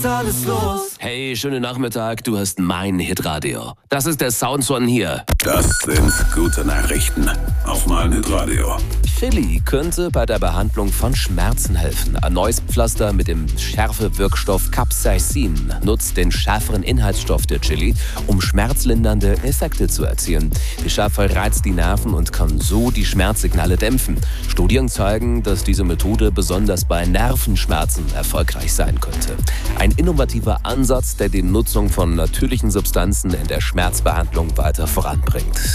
Alles los. Hey, schönen Nachmittag, du hast mein Hitradio. Das ist der Soundson hier. Das sind gute Nachrichten auf mein Hitradio. Chili könnte bei der Behandlung von Schmerzen helfen. Ein neues Pflaster mit dem Schärfewirkstoff Capsaicin nutzt den schärferen Inhaltsstoff der Chili, um schmerzlindernde Effekte zu erzielen. Die Schärfe reizt die Nerven und kann so die Schmerzsignale dämpfen. Studien zeigen, dass diese Methode besonders bei Nervenschmerzen erfolgreich sein könnte. Ein innovativer Ansatz, der die Nutzung von natürlichen Substanzen in der Schmerzbehandlung weiter voranbringt.